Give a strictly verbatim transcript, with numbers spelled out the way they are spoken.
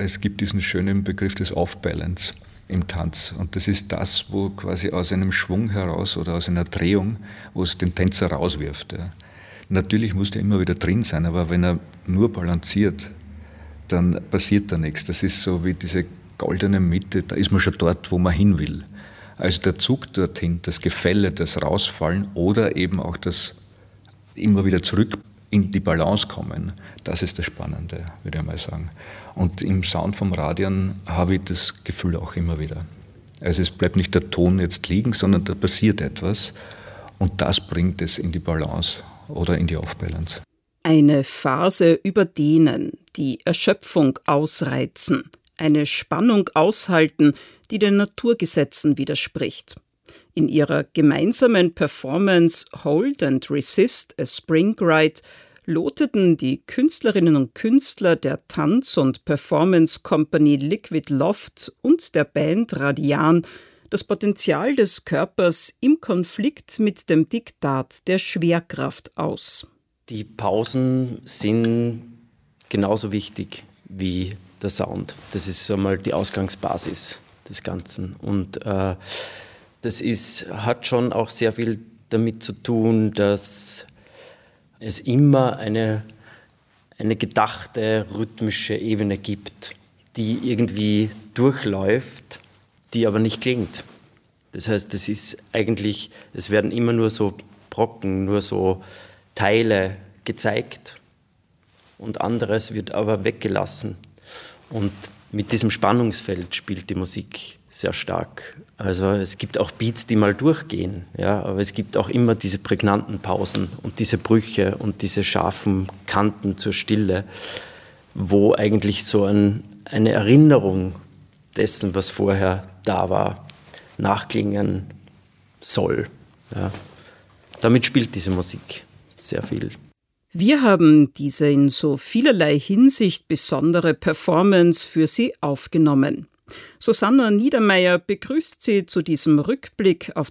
Es gibt diesen schönen Begriff des Off-Balance im Tanz. Und das ist das, wo quasi aus einem Schwung heraus oder aus einer Drehung, wo es den Tänzer rauswirft. Ja. Natürlich muss der immer wieder drin sein, aber wenn er nur balanciert, dann passiert da nichts. Das ist so wie diese goldene Mitte, da ist man schon dort, wo man hin will. Also der Zug dorthin, das Gefälle, das Rausfallen oder eben auch das immer wieder zurück in die Balance kommen, das ist das Spannende, würde ich mal sagen. Und im Sound vom Radian habe ich das Gefühl auch immer wieder. Also es bleibt nicht der Ton jetzt liegen, sondern da passiert etwas und das bringt es in die Balance oder in die Off-Balance. Eine Phase überdehnen, die Erschöpfung ausreizen, eine Spannung aushalten, die den Naturgesetzen widerspricht. In ihrer gemeinsamen Performance Hold and Resist a Spring Ride loteten die Künstlerinnen und Künstler der Tanz- und Performance-Company Liquid Loft und der Band Radian das Potenzial des Körpers im Konflikt mit dem Diktat der Schwerkraft aus. Die Pausen sind genauso wichtig wie der Sound. Das ist einmal die Ausgangsbasis des Ganzen. Und äh, das ist, hat schon auch sehr viel damit zu tun, dass es immer eine, eine gedachte rhythmische Ebene gibt, die irgendwie durchläuft, die aber nicht klingt. Das heißt, es ist eigentlich, es werden immer nur so Brocken, nur so Teile gezeigt und anderes wird aber weggelassen. Und mit diesem Spannungsfeld spielt die Musik sehr stark. Also es gibt auch Beats, die mal durchgehen, ja, aber es gibt auch immer diese prägnanten Pausen und diese Brüche und diese scharfen Kanten zur Stille, wo eigentlich so ein, eine Erinnerung dessen, was vorher da war, nachklingen soll. Ja. Damit spielt diese Musik sehr viel. Wir haben diese in so vielerlei Hinsicht besondere Performance für Sie aufgenommen. Susanna Niedermeyer begrüßt Sie zu diesem Rückblick auf